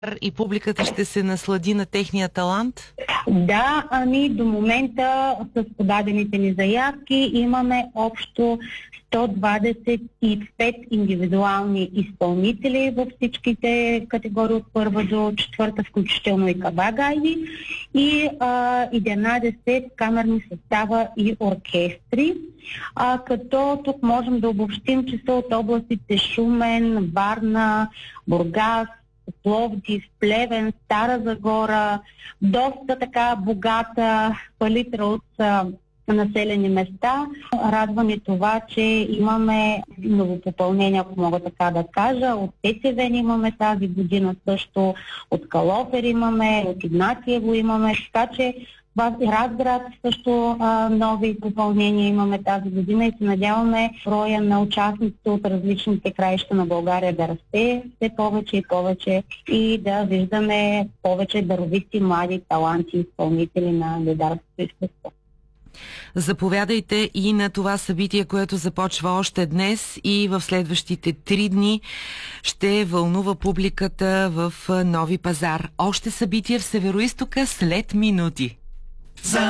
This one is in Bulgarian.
и публиката ще се наслади на техния талант? Да, до момента с подадените ни заявки имаме общо 125 индивидуални изпълнители във всичките категории от първа до четвърта, включително и кабагайди, и 11 камерни състава и оркестри. Като тук можем да обобщим, че са от областите Шумен, Варна, Бургас, Пловдив, Плевен, Стара Загора, доста така богата палитра от населени места. Радва ни това, че имаме новопопълнения, ако мога така да кажа. От Тесевен имаме тази година също, от Калофер имаме, от Игнатиево имаме, така че в Разград също нови попълнения имаме тази година и се надяваме броя на участниците от различните краища на България да расте все повече и повече и да виждаме повече даровити, млади, таланти, изпълнители на лидарското изкуство. Заповядайте и на това събитие, което започва още днес и в следващите 3 дни ще вълнува публиката в Нови пазар. Още събитие в Североизтока след минути.